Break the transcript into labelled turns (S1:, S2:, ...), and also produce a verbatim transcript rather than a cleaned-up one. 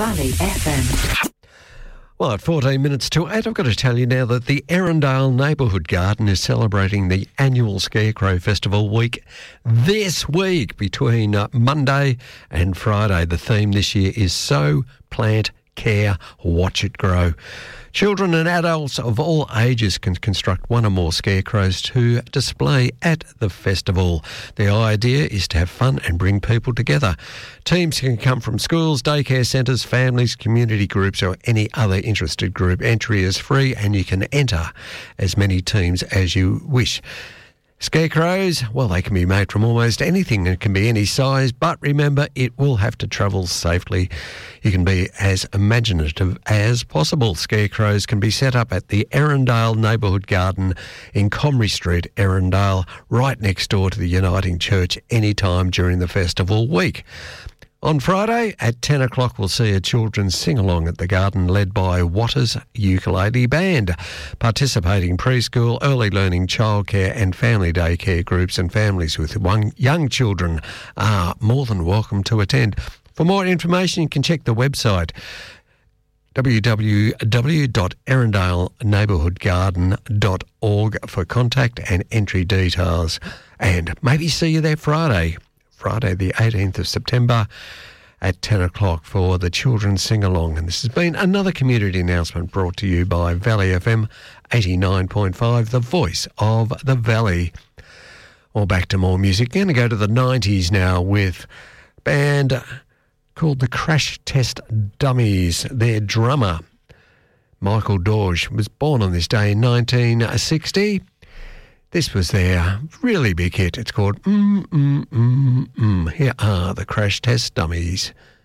S1: Valley F M.
S2: Well, at fourteen minutes to eight, I've got to tell you now that the Erindale Neighbourhood Garden is celebrating the annual Scarecrow Festival week this week between uh, Monday and Friday. The theme this year is Sow, Plant, Care, Watch It Grow. Children and adults of all ages can construct one or more scarecrows to display at the festival. The idea is to have fun and bring people together. Teams can come from schools, daycare centres, families, community groups or any other interested group. Entry is free and you can enter as many teams as you wish. Scarecrows, well, they can be made from almost anything. It can be any size, but remember, it will have to travel safely. You can be as imaginative as possible. Scarecrows can be set up at the Erindale Neighbourhood Garden in Comrie Street, Erindale, right next door to the Uniting Church, anytime during the festival week. On Friday at ten o'clock, we'll see a children's sing-along at the garden led by Waters Ukulele Band. Participating preschool, early learning, childcare and family daycare groups and families with one young children are more than welcome to attend. For more information, you can check the website w w w dot erindale neighbourhood garden dot org for contact and entry details. And maybe see you there Friday. Friday the eighteenth of September at ten o'clock for the children's sing-along. And this has been another community announcement brought to you by Valley F M eighty-nine point five, the voice of the Valley. Well, back to more music. Going to go to the nineties now with a band called the Crash Test Dummies. Their drummer, Michael Dorge, was born on this day in nineteen sixty. This was their really big hit. It's called Mm, Mm, Mm, Mm. Here are the Crash Test Dummies.